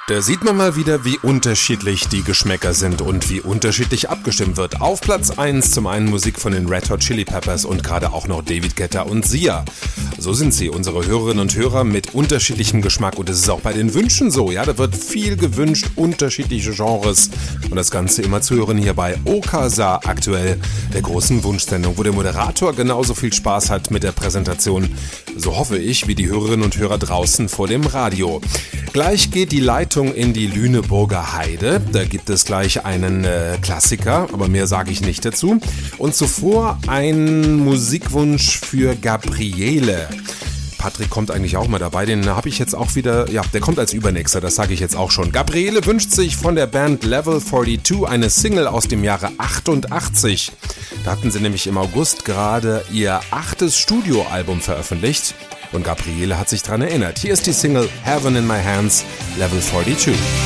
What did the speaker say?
Da sieht man mal wieder, wie unterschiedlich die Geschmäcker sind und wie unterschiedlich abgestimmt wird. Auf Platz 1 zum einen Musik von den Red Hot Chili Peppers und gerade auch noch David Guetta und Sia. So sind sie, unsere Hörerinnen und Hörer, mit unterschiedlichem Geschmack, und es ist auch bei den Wünschen so. Ja, da wird viel gewünscht, unterschiedliche Genres, und das Ganze immer zu hören hier bei Okasa aktuell, der großen Wunschsendung, wo der Moderator genauso viel Spaß hat mit der Präsentation, so hoffe ich, wie die Hörerinnen und Hörer draußen vor dem Radio. Gleich geht die Leitung in die Lüneburger Heide. Da gibt es gleich einen Klassiker, aber mehr sage ich nicht dazu. Und zuvor ein Musikwunsch für Gabriele. Patrick kommt eigentlich auch mal dabei, den habe ich jetzt auch wieder, ja, der kommt als Übernächster, das sage ich jetzt auch schon. Gabriele wünscht sich von der Band Level 42 eine Single aus dem Jahre 88. Da hatten sie nämlich im August gerade ihr 8. Studioalbum veröffentlicht. Und Gabriele hat sich daran erinnert. Hier ist die Single Heaven in My Hands, Level 42.